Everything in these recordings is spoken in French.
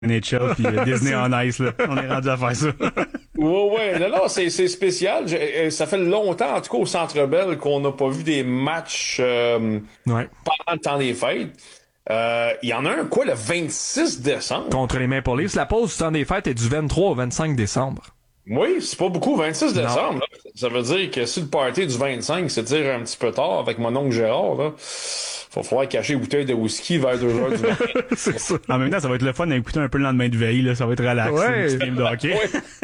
NHL puis Disney on Ice, là. On est rendu à faire ça. Ouais. Non, c'est spécial. Ça fait longtemps, en tout cas, au Centre Bell, qu'on n'a pas vu des matchs pendant le temps des fêtes. Il y en a un, quoi, le 26 décembre? Contre les Maple Leafs. La pause du temps des fêtes est du 23 au 25 décembre. Oui, c'est pas beaucoup, 26 décembre. Là. Ça veut dire que si le party du 25, c'est dire un petit peu tard avec mon oncle Gérard, là, va falloir cacher une bouteille de whisky vers 2 heures du matin. C'est ça. En même temps, ça va être le fun d'écouter un peu le lendemain de veille, là. Ça va être relax. Ouais. Un petit game de hockey.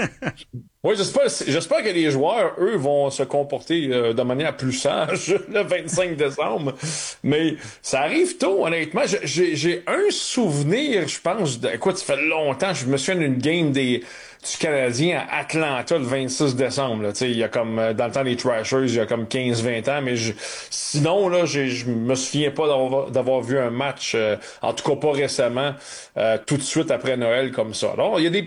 Oui, j'espère que les joueurs, eux, vont se comporter de manière plus sage le 25 décembre. Mais ça arrive tôt, honnêtement. J'ai un souvenir, je pense, écoute, ça fait longtemps, je me souviens d'une game du Canadien à Atlanta le 26 décembre. Là. Il y a comme, dans le temps des Trashers, il y a comme 15-20 ans, mais sinon, là, je me souviens pas d'avoir vu un match, en tout cas pas récemment, tout de suite après Noël comme ça. Alors, il y a des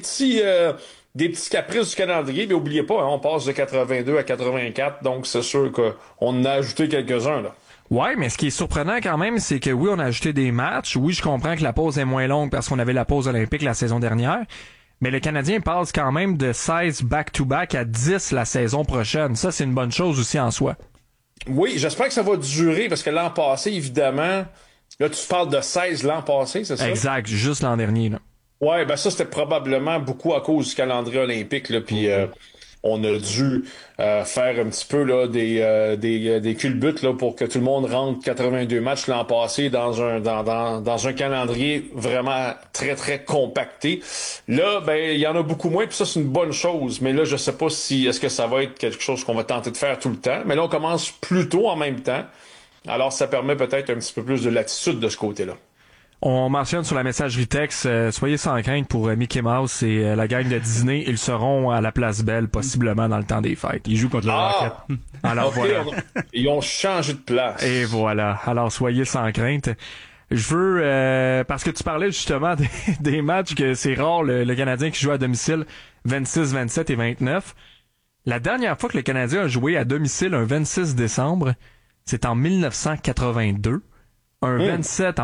petits caprices du calendrier, mais oubliez pas, hein, on passe de 82 à 84, donc c'est sûr qu'on en a ajouté quelques-uns, là. Ouais, mais ce qui est surprenant quand même, c'est que oui, on a ajouté des matchs. Oui, je comprends que la pause est moins longue parce qu'on avait la pause olympique la saison dernière. Mais le Canadien passe quand même de 16 back-to-back à 10 la saison prochaine. Ça, c'est une bonne chose aussi en soi. Oui, j'espère que ça va durer parce que l'an passé, évidemment, là, tu parles de 16 l'an passé, c'est ça? Exact, juste l'an dernier, là. Ouais, ben ça, c'était probablement beaucoup à cause du calendrier olympique, là, puis on a dû faire un petit peu là des culbutes là pour que tout le monde rentre 82 matchs l'an passé dans un calendrier vraiment très très compacté. Là, ben il y en a beaucoup moins, puis ça c'est une bonne chose. Mais là, je sais pas si est-ce que ça va être quelque chose qu'on va tenter de faire tout le temps. Mais là, on commence plus tôt en même temps. Alors, ça permet peut-être un petit peu plus de latitude de ce côté-là. On mentionne sur la messagerie texte, soyez sans crainte pour Mickey Mouse et la gang de Disney. Ils seront à la Place Belle, possiblement dans le temps des fêtes. Ils jouent contre le Rocket. Alors okay, voilà. Ils ont changé de place. Et voilà. Alors soyez sans crainte. Je veux, parce que tu parlais justement des matchs que c'est rare le Canadien qui joue à domicile 26, 27 et 29. La dernière fois que le Canadien a joué à domicile un 26 décembre, c'est en 1982. Un 27 en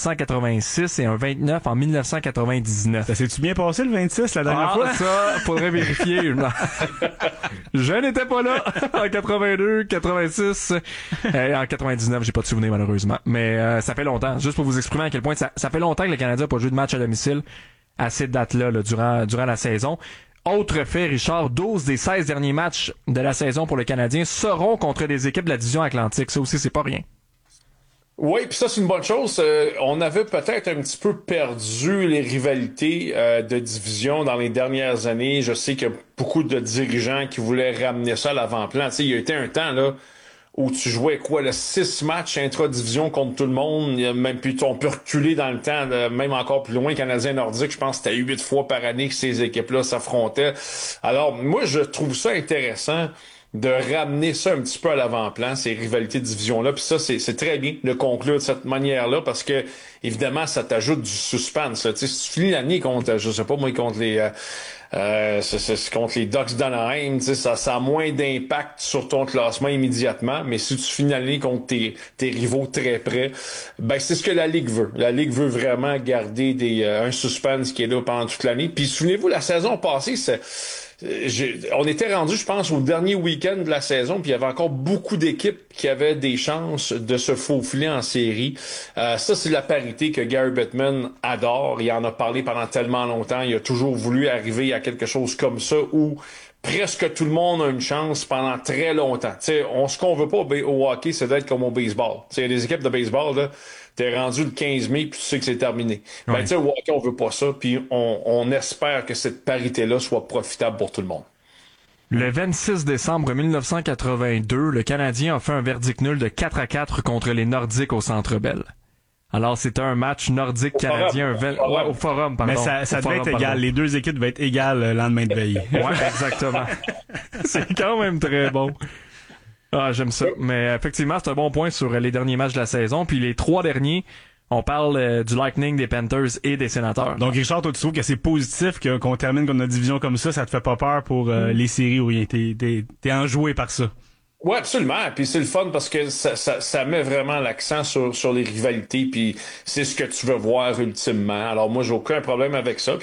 1986 et un 29 en 1999. Ça s'est-tu bien passé le 26 la dernière fois? Ça, faudrait vérifier. Je n'étais pas là en 82, 86, en 99, j'ai pas de souvenir malheureusement. Mais ça fait longtemps. Juste pour vous exprimer à quel point ça fait longtemps que le Canadien n'a pas joué de match à domicile à ces dates-là là, durant la saison. Autre fait, Richard, 12 des 16 derniers matchs de la saison pour le Canadien seront contre des équipes de la division Atlantique. Ça aussi, c'est pas rien. Oui, puis ça, c'est une bonne chose. On avait peut-être un petit peu perdu les rivalités de division dans les dernières années. Je sais qu'il y a beaucoup de dirigeants qui voulaient ramener ça à l'avant-plan. Tu sais, il y a été un temps là où tu jouais le 6 matchs intra-division contre tout le monde. Même puis on peut reculer dans le temps, même encore plus loin, Canadien nordique, je pense que c'était 8 fois par année que ces équipes-là s'affrontaient. Alors, moi, je trouve ça intéressant de ramener ça un petit peu à l'avant-plan, ces rivalités de division-là. Puis ça, c'est très bien de conclure de cette manière-là, parce que, évidemment, ça t'ajoute du suspense. Tu sais, si tu finis l'année contre, je sais pas moi, contre les contre les Ducks d'Anaheim, tu sais, ça a moins d'impact sur ton classement immédiatement, mais si tu finis l'année contre tes rivaux très près, ben c'est ce que la Ligue veut. La Ligue veut vraiment garder un suspense qui est là pendant toute l'année. Puis souvenez-vous, la saison passée, on était rendu, je pense, au dernier week-end de la saison, puis il y avait encore beaucoup d'équipes qui avaient des chances de se faufiler en série. Ça, c'est la parité que Gary Bettman adore. Il en a parlé pendant tellement longtemps. Il a toujours voulu arriver à quelque chose comme ça où presque tout le monde a une chance pendant très longtemps. T'sais, ce qu'on veut pas au hockey, c'est d'être comme au baseball. Il y a des équipes de baseball, là, t'es rendu le 15 mai, puis tu sais que c'est terminé. Ouais. Ben, tu sais, au hockey, on veut pas ça, puis on espère que cette parité-là soit profitable pour tout le monde. Le 26 décembre 1982, le Canadien a fait un verdict nul de 4-4 contre les Nordiques au Centre Bell. Alors, c'était un match nordique-canadien au Forum, pardon. Mais ça devait être égal. Les deux équipes devaient être égales le lendemain de veille. Ouais, exactement. C'est quand même très bon. Ah, j'aime ça. Mais effectivement, c'est un bon point sur les derniers matchs de la saison. Puis les 3 derniers, on parle du Lightning, des Panthers et des Sénateurs. Donc, Richard, toi, tu trouves que c'est positif qu'on termine comme notre division comme ça? Ça te fait pas peur pour les séries où t'es enjoué par ça? Ouais, absolument. Puis c'est le fun parce que ça met vraiment l'accent sur les rivalités. Puis c'est ce que tu veux voir ultimement. Alors moi, j'ai aucun problème avec ça.